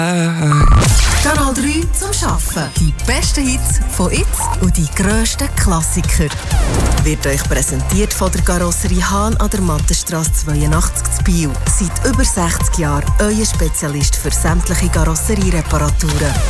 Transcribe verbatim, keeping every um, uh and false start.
Kanal drei zum Arbeiten. Die besten Hits von jetzt und die grössten Klassiker. Wird euch präsentiert von der Karosserie Hahn an der Mattenstrasse zweiundachtzig zu Biel. Seit über sechzig Jahren euer Spezialist für sämtliche Karosseriereparaturen.